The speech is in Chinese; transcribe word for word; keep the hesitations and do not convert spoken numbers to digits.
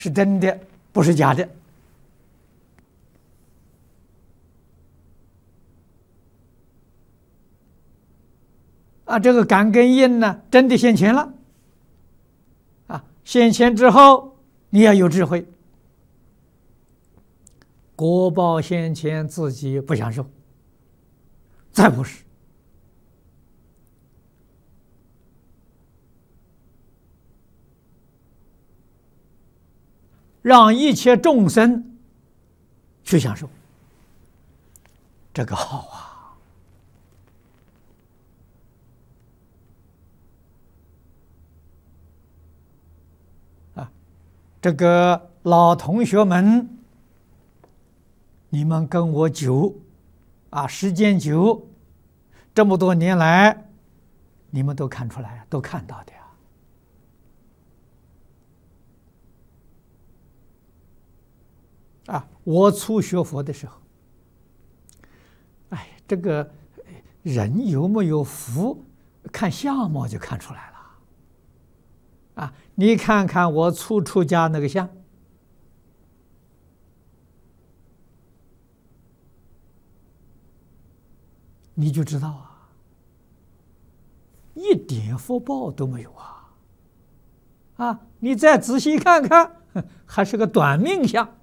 是真的，不是假的。啊，这个感跟应呢，真的现前了。啊，现前之后，你要有智慧。果报现前，自己不享受，再不是。让一切众生去享受，这个好啊！啊，这个老同学们，你们跟我久，啊，时间久，这么多年来，你们都看出来，都看到的呀。啊，我初学佛的时候，哎，这个人有没有福，看相貌就看出来了。啊，你看看我初出家那个相，你就知道啊，一点福报都没有啊！啊，你再仔细看看，还是个短命相。